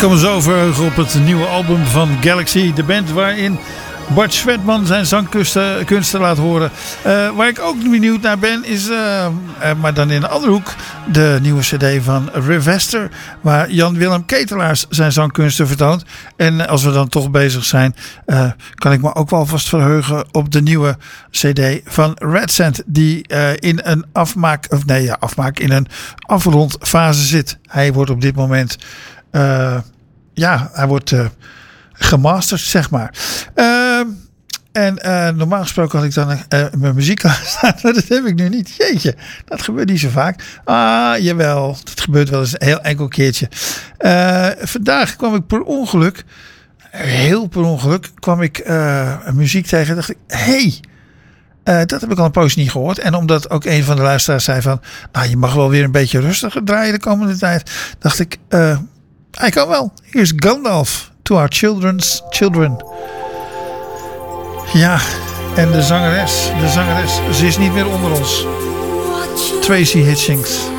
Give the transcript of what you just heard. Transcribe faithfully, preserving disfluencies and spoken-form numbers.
kan me zo verheugen op het nieuwe album van Galaxy. De band waarin Bart Schwedman zijn zangkunsten laat horen. Uh, waar ik ook benieuwd naar ben is, uh, uh, maar dan in een andere hoek, de nieuwe cd van Rivester. Waar Jan-Willem Ketelaars zijn zangkunsten vertoont. En als we dan toch bezig zijn, uh, kan ik me ook wel vast verheugen op de nieuwe cd van Red Sand. Die uh, in een afmaak, of nee ja, afmaak, in een afrondfase zit. Hij wordt op dit moment, uh, ja, hij wordt Uh, gemasterd, zeg maar. Uh, en uh, normaal gesproken had ik dan uh, mijn muziek staan. Dat heb ik nu niet. Jeetje, dat gebeurt niet zo vaak. Ah, jawel. Dat gebeurt wel eens een heel enkel keertje. Uh, vandaag kwam ik per ongeluk, heel per ongeluk, kwam ik uh, muziek tegen. Dacht ik, hey, Uh, dat heb ik al een poos niet gehoord. En omdat ook een van de luisteraars zei van, nou, je mag wel weer een beetje rustiger draaien de komende tijd. Dacht ik, uh, hij kan wel. Hier is Gandalf. To Our Children's Children. Ja, en de zangeres, de zangeres, ze is niet meer onder ons. Tracy Hitchings.